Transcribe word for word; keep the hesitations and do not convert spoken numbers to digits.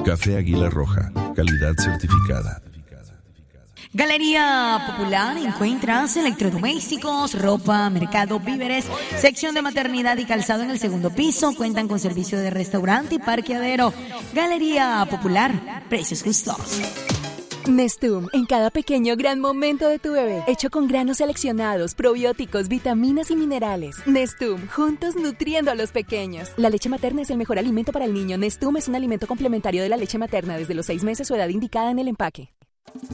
Café Águila Roja, calidad certificada. Galería Popular, encuentras electrodomésticos, ropa, mercado, víveres, sección de maternidad y calzado en el segundo piso. Cuentan con servicio de restaurante y parqueadero. Galería Popular, precios justos. Nestum, en cada pequeño gran momento de tu bebé, hecho con granos seleccionados, probióticos, vitaminas y minerales. Nestum, juntos nutriendo a los pequeños. La leche materna es el mejor alimento para el niño. Nestum es un alimento complementario de la leche materna desde los seis meses o edad indicada en el empaque.